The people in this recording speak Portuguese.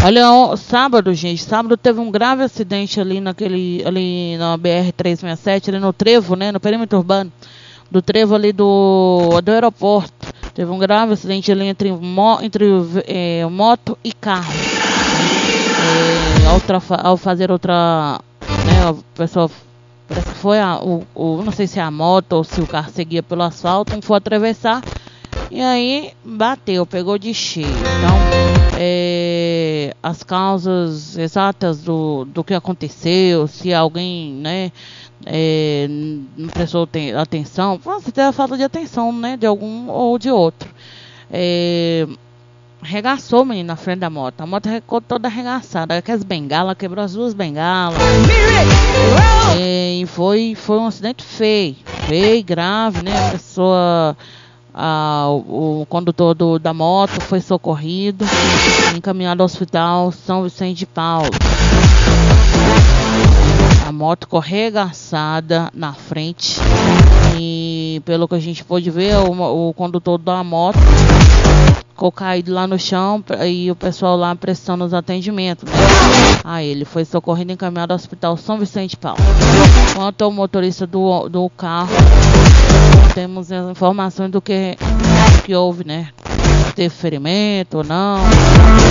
Olha, sábado, gente, sábado teve um grave acidente ali ali na BR-367, ali no trevo, né, no perímetro urbano do trevo ali do aeroporto. Teve um grave acidente ali entre moto e carro. Ao fazer outra, né, a pessoa, parece que foi não sei se é a moto ou se o carro seguia pelo asfalto, não foi atravessar e aí bateu, pegou de cheio. Então, as causas exatas do que aconteceu, se alguém, né, não prestou atenção, pode ter a falta de atenção, né, de algum ou de outro. Arregaçou, menino, na frente da moto. A moto ficou toda arregaçada. Aquelas bengalas, quebrou as duas bengalas. E foi um acidente feio, grave, né? A pessoa, o condutor da moto foi socorrido, encaminhado ao hospital São Vicente de Paulo. A moto ficou arregaçada na frente e, pelo que a gente pôde ver, o condutor da moto ficou caído lá no chão e o pessoal lá prestando os atendimentos, né? Ele foi socorrido e encaminhado ao hospital São Vicente de Paulo. Quanto ao motorista do carro, temos as informações do que houve, né? Se teve ferimento ou não.